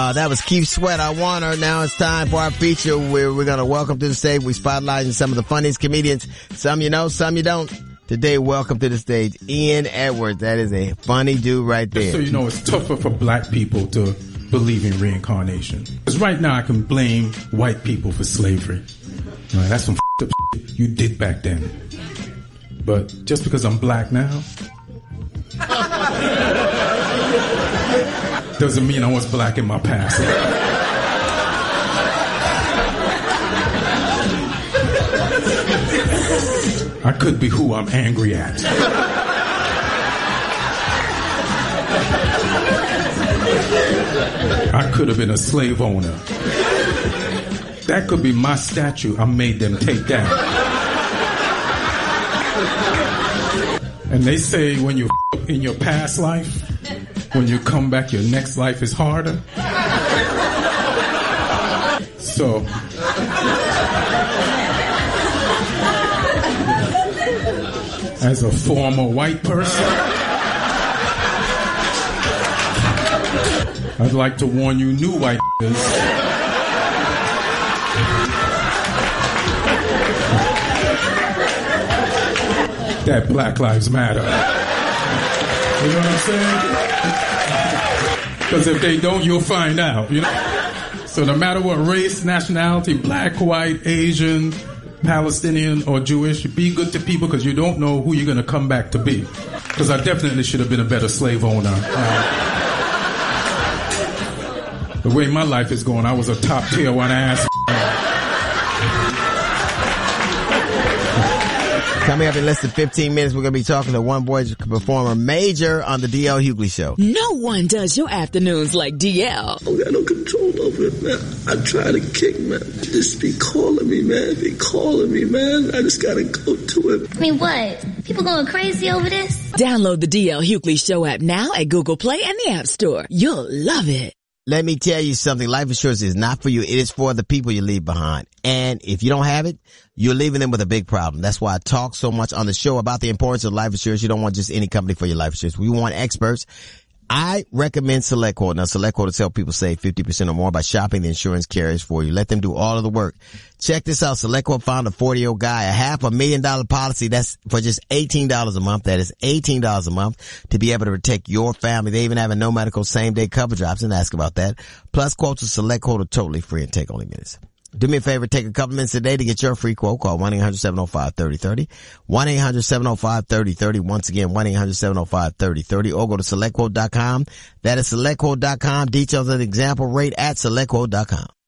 That was Keith Sweat. I Want Her. Now it's time for our feature where we're going to welcome to the stage. We spotlighting some of the funniest comedians. Some you know, some you don't. Today, welcome to the stage, Ian Edwards. That is a funny dude right there. Just so you know, it's tougher for black people to believe in reincarnation. Because right now I can blame white people for slavery. Right, that's some f***ed up shit you did back then. But just because I'm black now doesn't mean I was black in my past. I could be who I'm angry at. I could have been a slave owner. That could be my statue. I made them take down. And they say when you in your past life, when you come back, your next life is harder. So, as a former white person, I'd like to warn you new white that Black Lives Matter. You know what I'm saying? Because if they don't, you'll find out, you know? So no matter what race, nationality, black, white, Asian, Palestinian, or Jewish, be good to people because you don't know who you're going to come back to be. Because I definitely should have been a better slave owner. The way my life is going, I was a top tier one ass. Coming up in less than 15 minutes, we're going to be talking to one boy performer, Major, on the DL Hughley Show. No one does your afternoons like DL. I don't got no control over it, man. I try to kick, man. Just be calling me, man. Be calling me, man. I just got to go to it. I mean, what? People going crazy over this? Download the DL Hughley Show app now at Google Play and the App Store. You'll love it. Let me tell you something. Life insurance is not for you. It is for the people you leave behind. And if you don't have it, you're leaving them with a big problem. That's why I talk so much on the show about the importance of life insurance. You don't want just any company for your life insurance. We want experts. I recommend SelectQuote. Now, SelectQuote has helped people save 50% or more by shopping the insurance carriers for you. Let them do all of the work. Check this out. SelectQuote found a 40-year-old guy, a $500,000 policy that's for just $18 a month. That is $18 a month to be able to protect your family. They even have a no medical same-day coverage option. Ask about that. Plus, quotes with SelectQuote are totally free and take only minutes. Do me a favor, take a couple minutes today to get your free quote. Call 1-800-705-3030. 1-800-705-3030. Once again, 1-800-705-3030. Or go to SelectQuote.com. That is SelectQuote.com. Details of the example rate at SelectQuote.com.